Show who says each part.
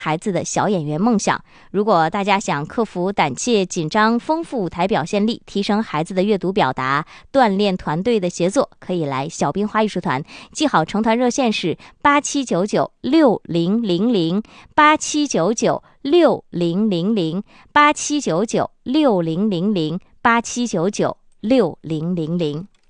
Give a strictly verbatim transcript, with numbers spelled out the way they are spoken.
Speaker 1: 孩子的小演员梦想。如果大家想克服胆怯、紧张，丰富舞台表现力，提升孩子的阅读表达，锻炼团队的协作，可以来小编花艺术团。记好成团热线是八七九九六零零零八七九九六零零零八七九九六零零零八七九九六零零零。